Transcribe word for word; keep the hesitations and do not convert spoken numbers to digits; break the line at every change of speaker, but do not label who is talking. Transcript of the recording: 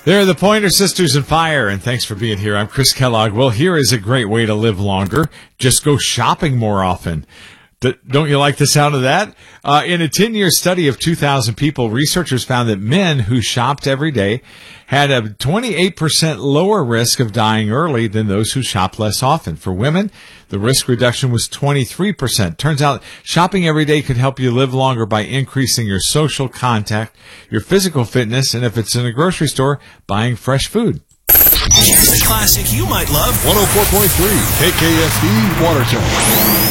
They're the Pointer Sisters and Fire, and thanks for being here. I'm Chris Kellogg. Well, here is a great way to live longer. Just go shopping more often. D- don't you like the sound of that? Uh, in a ten-year study of two thousand people, researchers found that men who shopped every day had a twenty-eight percent lower risk of dying early than those who shop less often. For women, the risk reduction was twenty-three percent. Turns out shopping every day could help you live longer by increasing your social contact, your physical fitness, and if it's in a grocery store, buying fresh food.
Here's a classic you might love.
one oh four point three K K S D Watertown.